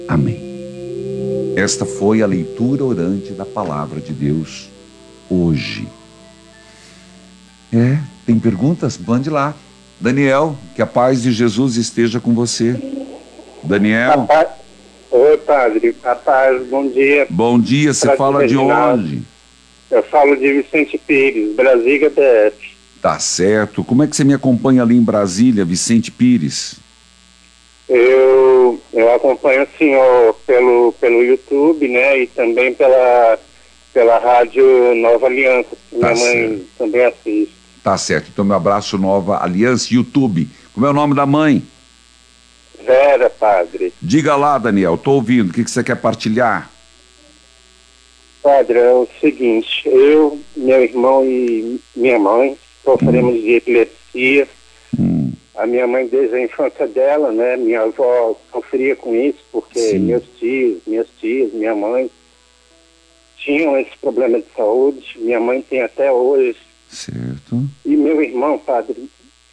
Amém. Esta foi a leitura orante da Palavra de Deus hoje. Tem perguntas? Mande lá. Daniel, que a paz de Jesus esteja com você. Daniel. Oi, padre. A paz, bom dia. Bom dia, você fala de onde? Eu falo de Vicente Pires, Brasília, DF. Tá certo. Como é que você me acompanha ali em Brasília, Vicente Pires? Eu acompanho o senhor pelo YouTube, né, e também pela rádio Nova Aliança, que minha mãe também assiste. Tá certo. Então, meu abraço, Nova Aliança, YouTube. Como é o nome da mãe? Vera, padre. Diga lá, Daniel, tô ouvindo. O que você quer partilhar? Padre, é o seguinte, eu, meu irmão e minha mãe sofremos de epilepsia. A minha mãe, desde a infância dela, né, minha avó sofria com isso, porque meus tios, minhas tias, minha mãe tinham esse problema de saúde. Minha mãe tem até hoje. Certo. E meu irmão, padre,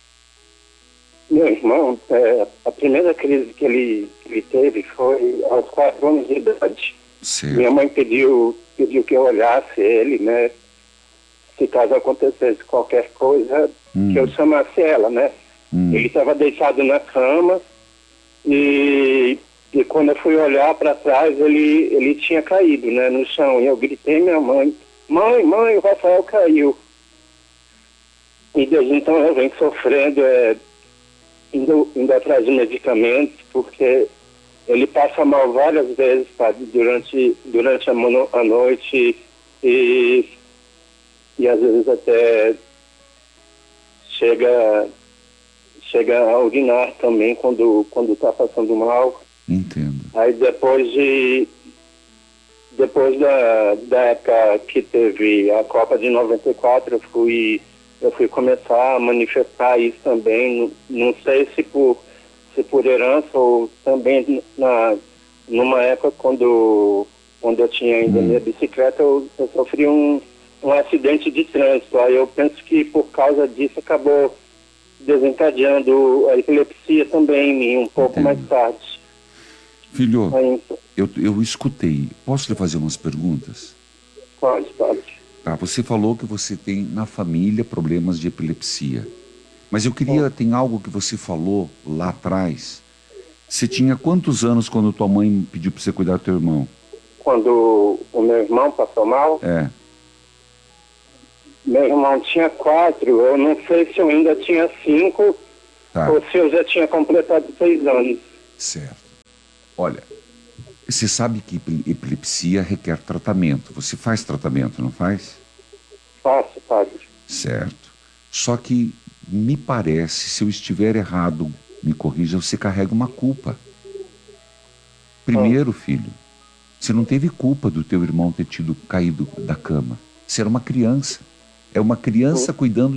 a primeira crise que ele teve foi aos 4 anos de idade. Certo. Minha mãe pediu que eu olhasse ele, né, se caso acontecesse qualquer coisa, que eu chamasse ela, né. Ele estava deitado na cama e quando eu fui olhar para trás, ele tinha caído, né, no chão. E eu gritei minha mãe, mãe, o Rafael caiu. E desde então eu venho sofrendo, indo atrás de medicamentos, porque ele passa mal várias vezes, sabe, durante a noite e às vezes até chega a urinar também quando está passando mal. Entendo. Aí depois da época que teve a Copa de 94, eu fui começar a manifestar isso também. Não sei se por herança ou também numa época quando eu tinha ainda minha bicicleta, eu sofri um acidente de trânsito. Aí eu penso que por causa disso acabou desencadeando a epilepsia também em mim um pouco mais tarde. Filho, eu escutei. Posso lhe fazer umas perguntas? Pode. Tá, você falou que você tem na família problemas de epilepsia. Mas eu queria, tem algo que você falou lá atrás. Você tinha quantos anos quando tua mãe pediu para você cuidar do teu irmão? Quando o meu irmão passou mal? Meu irmão tinha 4, eu não sei se eu ainda tinha 5, ou se eu já tinha completado 6 anos. Certo. Olha, você sabe que epilepsia requer tratamento. Você faz tratamento, não faz? Faço, padre. Certo. Só que me parece, se eu estiver errado, me corrija, você carrega uma culpa. Primeiro, filho, você não teve culpa do teu irmão ter caído da cama. Você era uma criança. É uma criança cuidando